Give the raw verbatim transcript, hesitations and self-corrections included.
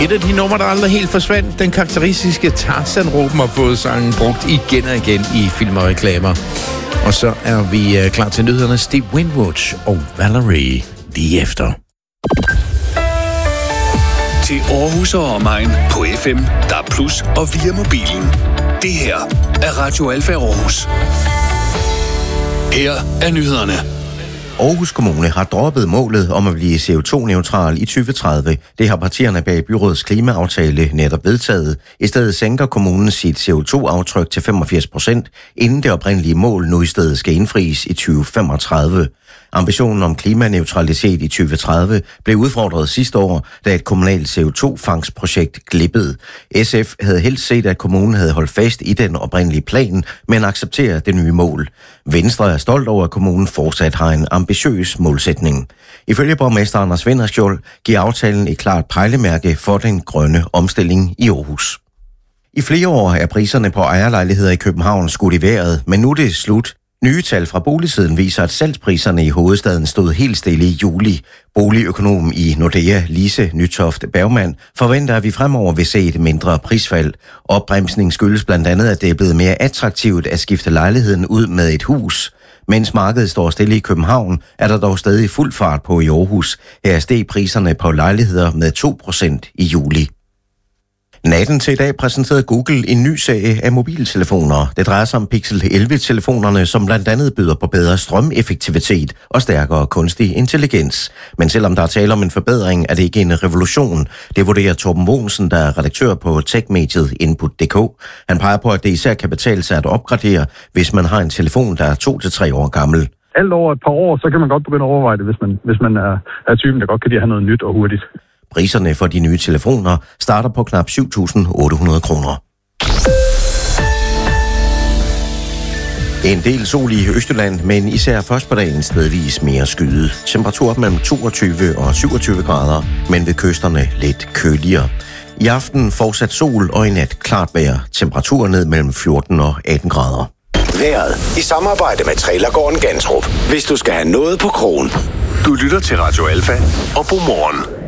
Et af de numre, der aldrig helt forsvandt, den karakteristiske Tarzan-råben, har fået sangen brugt igen og igen i film og reklamer. Og så er vi klar til nyhederne. Steve Winwood og Valerie lige efter. Til Aarhus og omegn på F M, D A B plus og via mobilen. Det her er Radio Alfa Aarhus. Her er nyhederne. Aarhus Kommune har droppet målet om at blive C O to neutral i tyve tredive. Det har partierne bag byrådets klimaaftale netop vedtaget. I stedet sænker kommunen sit C O to aftryk til femogfirs procent, inden det oprindelige mål nu i stedet skal indfries i tyve femogtredive. Ambitionen om klimaneutralitet i tyve tredive blev udfordret sidste år, da et kommunalt C O to fangstprojekt glippede. S F havde helst set, at kommunen havde holdt fast i den oprindelige plan, men accepterer det nye mål. Venstre er stolt over, at kommunen fortsat har en ambitiøs målsætning. Ifølge borgmester Anders Vinderskjold giver aftalen et klart pejlemærke for den grønne omstilling i Aarhus. I flere år er priserne på ejerlejligheder i København skudt i vejret, men nu er det slut. Nye tal fra boligsiden viser, at salgspriserne i hovedstaden stod helt stille i juli. Boligøkonom i Nordea, Lise Nytoft Bergmann, forventer, at vi fremover vil se et mindre prisfald. Opbremsning skyldes blandt andet, at det er blevet mere attraktivt at skifte lejligheden ud med et hus. Mens markedet står stille i København, er der dog stadig fuld fart på i Aarhus. Her steg priserne på lejligheder med to procent i juli. Natten til i dag præsenterede Google en ny serie af mobiltelefoner. Det drejer sig om Pixel elleve-telefonerne, som blandt andet byder på bedre strømeffektivitet og stærkere kunstig intelligens. Men selvom der er tale om en forbedring, er det ikke en revolution. Det vurderer Torben Mogensen, der er redaktør på tech-mediet Input punktum d k. Han peger på, at det især kan betale sig at opgradere, hvis man har en telefon, der er to til tre år gammel. Alt over et par år, så kan man godt begynde at overveje det, hvis man, hvis man er, er typen, der godt kan lide at have noget nyt og hurtigt. Priserne for de nye telefoner starter på knap syv tusind otte hundrede kroner. En del sol i Østjylland, men især først på dagen stedvis mere skyet. Temperatur mellem toogtyve og syvogtyve grader, men ved kysterne lidt køligere. I aften fortsat sol og i nat klart vejr. Temperatur ned mellem fjorten og atten grader. Vejret i samarbejde med Trailergården Gantrup. Hvis du skal have noget på krogen. Du lytter til Radio Alfa og Godmorgen.